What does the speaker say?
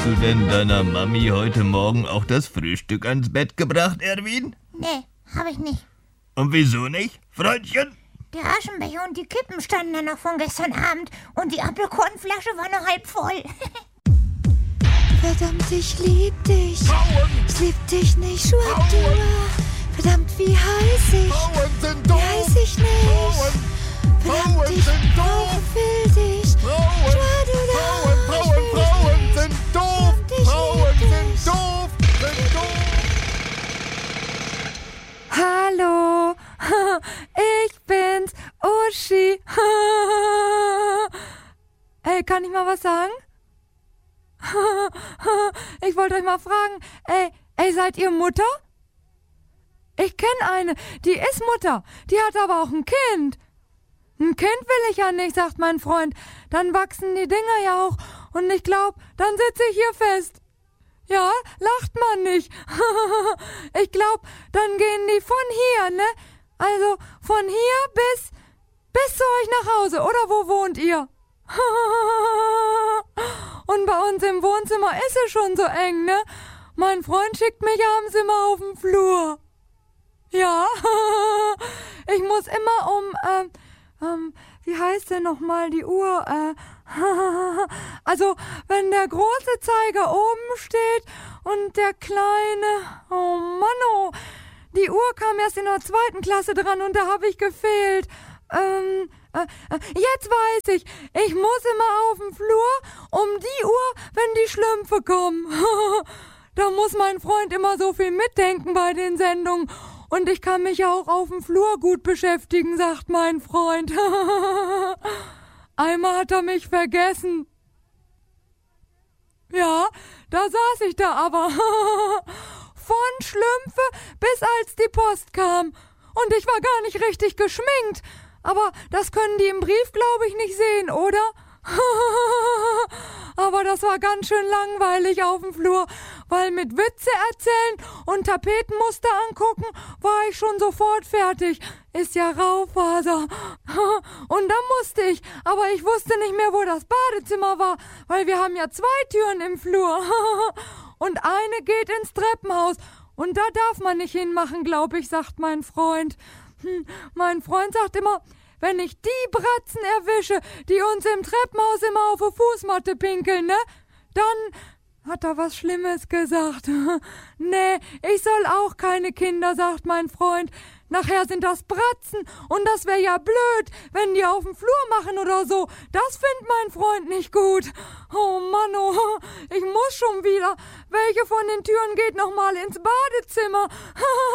du denn deiner Mami heute Morgen auch das Frühstück ans Bett gebracht, Erwin? Nee, habe ich nicht. Und wieso nicht, Freundchen? Der Aschenbecher und die Kippen standen da noch von gestern Abend und die Apfelkornflasche war noch halb voll. Verdammt, ich lieb dich. Ich lieb dich nicht, Schwuppdiwupp. Verdammt, wie heiß ich? Wie heiß ich nicht? Verdammt, ich brauche will dich. Frauen sind doof. Hallo, ich bin's, Uschi. Ey, kann ich mal was sagen? Ich wollte euch mal fragen, ey, seid ihr Mutter? Ich kenne eine, die ist Mutter, die hat aber auch ein Kind. Ein Kind will ich ja nicht, sagt mein Freund. Dann wachsen die Dinger ja auch und ich glaube, dann sitze ich hier fest. Ja, lacht man nicht. Ich glaube, dann gehen die von hier, ne? Also von hier bis zu euch nach Hause, oder wo wohnt ihr? Und bei uns im Wohnzimmer ist es schon so eng, ne? Mein Freund schickt mich abends immer auf den Flur. Ja, ich muss immer wie heißt denn nochmal die Uhr? Also, wenn der große Zeiger oben steht und der kleine, oh Mann, oh, die Uhr kam erst in der 2. Klasse dran und da habe ich gefehlt. Jetzt weiß ich muss immer auf den Flur um die Uhr, wenn die Schlümpfe kommen. Da muss mein Freund immer so viel mitdenken bei den Sendungen. Und ich kann mich ja auch auf dem Flur gut beschäftigen, sagt mein Freund. Einmal hat er mich vergessen. Ja, da saß ich da aber. Von Schlümpfe bis als die Post kam. Und ich war gar nicht richtig geschminkt. Aber das können die im Brief, glaube ich, nicht sehen, oder? Aber das war ganz schön langweilig auf dem Flur, weil mit Witze erzählen und Tapetenmuster angucken war ich schon sofort fertig. Ist ja Raufaser. Und dann musste ich, aber ich wusste nicht mehr, wo das Badezimmer war, weil wir haben ja 2 Türen im Flur. Und eine geht ins Treppenhaus. Und da darf man nicht hinmachen, glaube ich, sagt mein Freund. Mein Freund sagt immer, wenn ich die Bratzen erwische, die uns im Treppenhaus immer auf die Fußmatte pinkeln, ne? Dann hat er was Schlimmes gesagt. Nee, ich soll auch keine Kinder, sagt mein Freund. Nachher sind das Bratzen und das wäre ja blöd, wenn die auf dem Flur machen oder so. Das findet mein Freund nicht gut. Oh Mann, oh, ich muss schon wieder. Welche von den Türen geht noch mal ins Badezimmer?